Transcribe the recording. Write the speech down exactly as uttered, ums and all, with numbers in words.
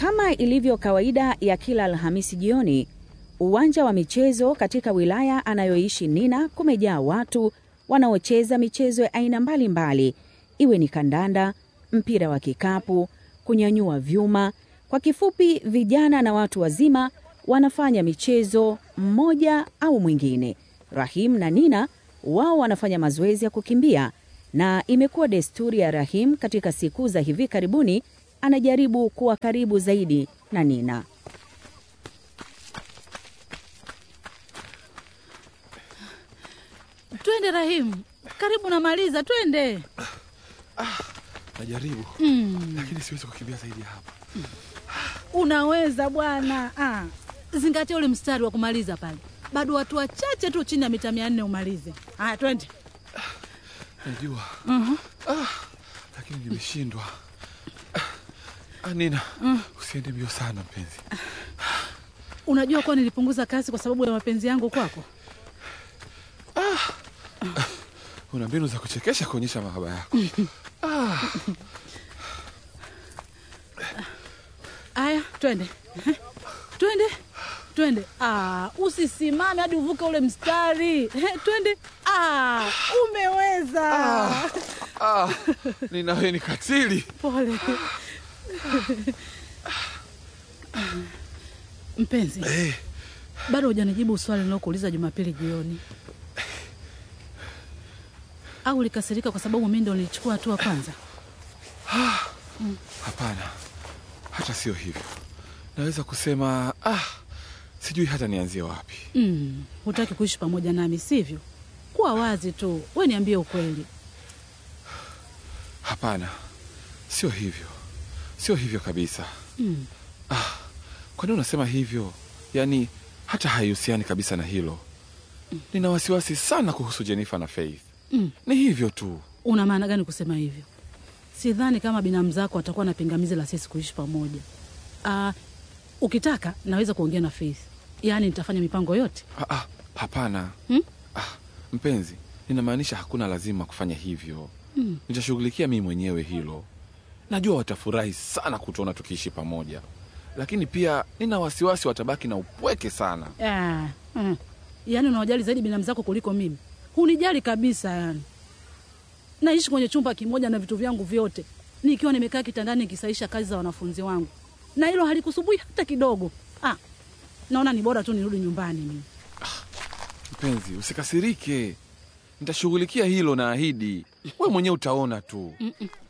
Kama ilivyo kawaida ya kila Alhamisi jioni, uwanja wa michezo katika wilaya anayoishi Nina kumejaa watu wanaocheza michezo ya aina mbalimbali, iwe ni kandanda, mpira wa kikapu, kunyanyua vyuma. Kwa kifupi, vijana na watu wazima wanafanya michezo mmoja au mwingine. Rahim na Nina wao wanafanya mazoezi ya kukimbia, na imekuwa desturi ya Rahim katika siku za hivi karibuni anajaribu kuwa karibu zaidi na Nina. Twende Rahim, karibu namaliza, twende. Ah, najaribu. Mm. Lakini siwezi kukimbia zaidi hapa. Mm. Unaweza bwana. Ah, zingatia ule mstari wa kumaliza pale. Bado watu wachache tu chini ya mita mia nne umalize. Haya, twende. Najua. Mhm. Ah, lakini nimeshindwa. Ah, Nina, mm. usiende mbio sana mpenzi. Unajua kwa nilipunguza kasi kwa sababu ya mapenzi yangu kwako? Ah. Una mbinu za kuchekesha kuonyesha mahaba yako. Ah. Aya, twende. Twende. Twende. Ah, usisimame hadi uvuke ule mstari. Twende. Ah, umeweza. Ah. Ah. Nina, wewe ni katili. Pole. Mpenzi. Hey. Bado hujanijibu swali nilokuuliza Jumapili jioni. Au ulikasirika kwa sababu mimi ndo nilichukua hatua kwanza? Mm. Hapana. Hata sio hivyo. Naweza kusema ah, sijui hata nianzie wapi. Mm, hutaki kuishi pamoja nami, sivyo? Kuwa wazi tu, wewe niambie ukweli. Hapana. Sio hivyo. Sio hivyo kabisa. Mm. Ah, kwa nini unasema hivyo? Yaani hata haihusiani kabisa na hilo. Mm. Nina wasiwasi sana kuhusu Jennifer na Faith. Mm. Ni hivyo tu. Una maana gani kusema hivyo? Sidhani kama binamu zako atakuwa na pingamizi la sisi kuishi pamoja. Ah, uh, ukitaka naweza kuongea na Faith. Yaani nitafanya mipango yote. Ah, ah, hapana. Hmm? Ah, mpenzi, ninamaanisha hakuna lazima kufanya hivyo. Hmm. Nitashughulikia mimi mwenyewe hilo. Najua watafurahi sana kutuona tukiishi pamoja. Lakini pia nina wasiwasi watabaki na upweke sana. Ah, uh, yaani unawajali zaidi binamu zako kuliko mimi. Hunijali kabisa yani. Naishi kwenye chumba kimoja na vitu vyangu vyote. Nikiwa nimekaa kitandani nikisaisha kazi za wanafunzi wangu. Na hilo halikusumbui hata kidogo. Ah. Naona ni bora tu nirudi nyumbani mimi. Ah, mpenzi, usikasirike. Nitashughulikia hilo na ahidi. Wewe mwenyewe utaona tu. Mm -mm.